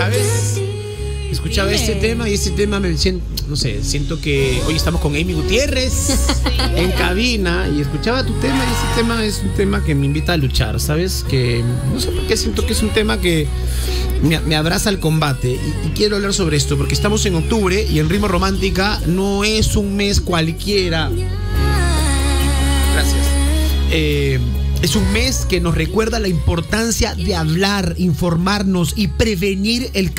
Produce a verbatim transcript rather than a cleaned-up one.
¿sabes? Escuchaba Dime. este tema y este tema me siento, no sé, siento que hoy estamos con Amy Gutiérrez en cabina y escuchaba tu tema y ese tema es un tema que me invita a luchar, ¿sabes? Que no sé por qué siento que es un tema que me, me abraza al combate y, y quiero hablar sobre esto porque estamos en octubre y en Ritmo Romántica no es un mes cualquiera. Gracias. Eh, es un mes que nos recuerda la importancia de hablar, informarnos y prevenir el